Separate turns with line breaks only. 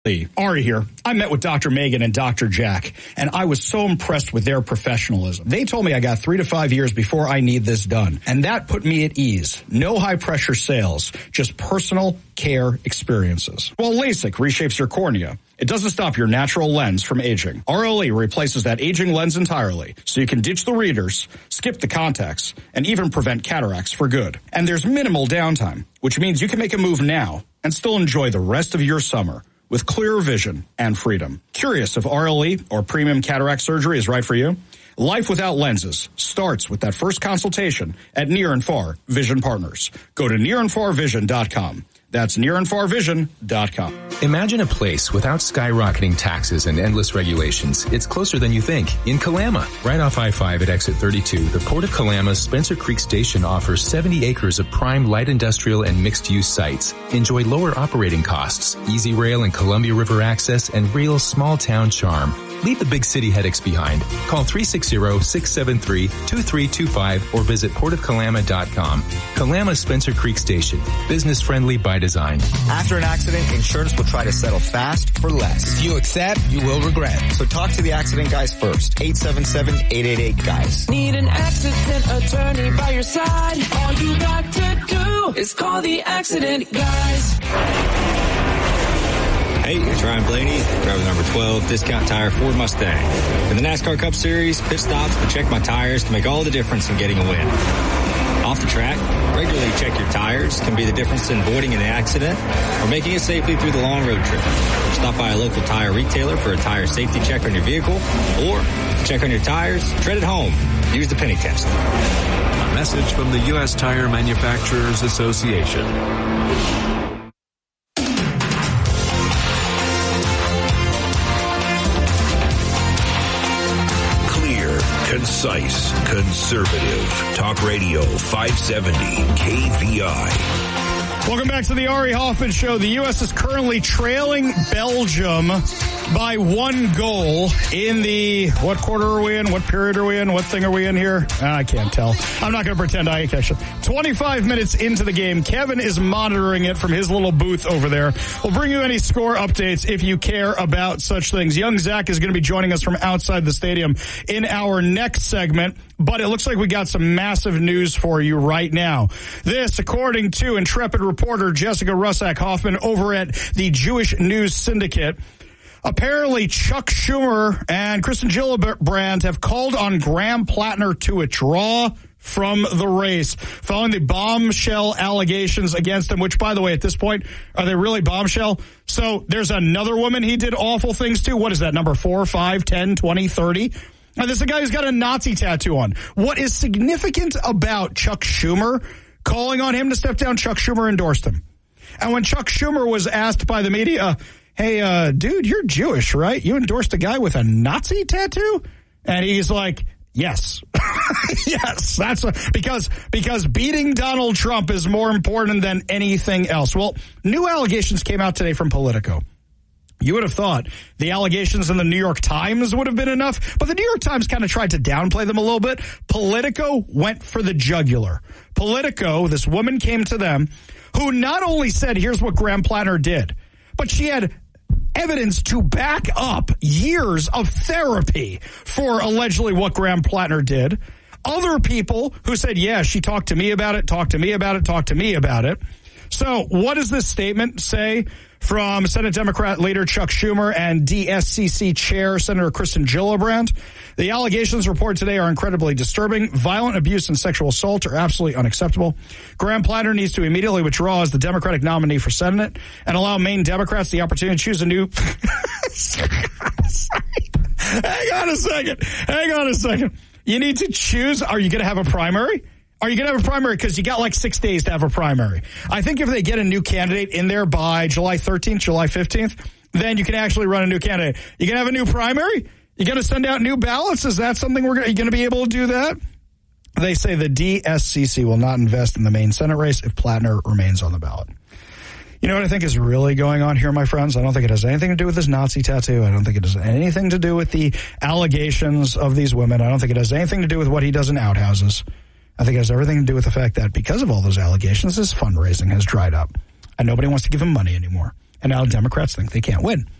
Ari here. I met with Dr. Megan and Dr. Jack, and I was so impressed with their professionalism. They told me I got 3 to 5 years before I need this done, and that put me at ease. No high-pressure sales, just personal care experiences. While LASIK reshapes your cornea, it doesn't stop your natural lens from aging. RLE replaces that aging lens entirely, so you can ditch the readers, skip the contacts, and even prevent cataracts for good. And there's minimal downtime, which means you can make a move now and still enjoy the rest of your summer with clearer vision and freedom. Curious if RLE or premium cataract surgery is right for you? Life without lenses starts with that first consultation at Near and Far Vision Partners. Go to nearandfarvision.com. That's nearandfarvision.com.
Imagine a place without skyrocketing taxes and endless regulations. It's closer than you think. In Kalama, right off I-5 at exit 32, the Port of Kalama's Spencer Creek Station offers 70 acres of prime light industrial and mixed-use sites. Enjoy lower operating costs, easy rail and Columbia River access, and real small-town charm. Leave the big city headaches behind. Call 360-673-2325 or visit portofkalama.com. Kalama Spencer Creek Station. Business friendly by design.
After an accident, insurance will try to settle fast for less. If you accept, you will regret. So talk to the accident guys first. 877-888-GUYS.
Need an accident attorney by your side? All you got to do is call the accident guys.
Hey, it's Ryan Blaney, driver number 12, Discount Tire Ford Mustang. In the NASCAR Cup Series, pit stops to check my tires can make all the difference in getting a win. Off the track, regularly check your tires can be the difference in avoiding an accident or making it safely through the long road trip. Stop by a local tire retailer for a tire safety check on your vehicle, or check on your tires, tread at home. Use the penny test.
A message from the U.S. Tire Manufacturers Association.
Concise, conservative, talk radio 570 KVI.
Welcome back to the Ari Hoffman Show. The U.S. is currently trailing Belgium by 1 goal in the, what quarter are we in? What period are we in? What thing are we in here? I can't tell. I'm not going to pretend I catch it. 25 minutes into the game, Kevin is monitoring it from his little booth over there. We'll bring you any score updates if you care about such things. Young Zach is going to be joining us from outside the stadium in our next segment, but it looks like we got some massive news for you right now. This, according to intrepid reporter Jessica Russack Hoffman over at the Jewish News Syndicate, apparently Chuck Schumer and Kristen Gillibrand have called on Graham Plattner to withdraw from the race following the bombshell allegations against him, which, by the way, at this point, are they really bombshell? So there's another woman he did awful things to. What is that, number 4, 5, 10, 20, 30? Now, this is a guy who's got a Nazi tattoo on. What is significant about Chuck Schumer calling on him to step down? Chuck Schumer endorsed him. And when Chuck Schumer was asked by the media, hey, dude, you're Jewish, right? You endorsed a guy with a Nazi tattoo? And he's like, yes. Yes, that's because beating Donald Trump is more important than anything else. Well, new allegations came out today from Politico. You would have thought the allegations in the New York Times would have been enough, but the New York Times kind of tried to downplay them a little bit. Politico went for the jugular. Politico, this woman came to them who not only said, here's what Graham Plattner did, but she had evidence to back up years of therapy for allegedly what Graham Plattner did. Other people who said, yeah, she talked to me about it, talked to me about it, talked to me about it. So what does this statement say from Senate Democrat leader Chuck Schumer and DSCC chair Senator Kristen Gillibrand? The allegations reported today are incredibly disturbing. Violent abuse and sexual assault are absolutely unacceptable. Graham Plattner needs to immediately withdraw as the Democratic nominee for Senate and allow Maine Democrats the opportunity to choose a new... Hang on a second. You need to choose. Are you going to have a primary? Are you going to have a primary? Because you got like 6 days to have a primary. I think if they get a new candidate in there by July 13th, July 15th, then you can actually run a new candidate. You going to have a new primary? You going to send out new ballots? Is that something are you going to be able to do that? They say the DSCC will not invest in the Maine Senate race if Plattner remains on the ballot. You know what I think is really going on here, my friends? I don't think it has anything to do with this Nazi tattoo. I don't think it has anything to do with the allegations of these women. I don't think it has anything to do with what he does in outhouses. I think it has everything to do with the fact that because of all those allegations, his fundraising has dried up. And nobody wants to give him money anymore. And now Democrats think they can't win.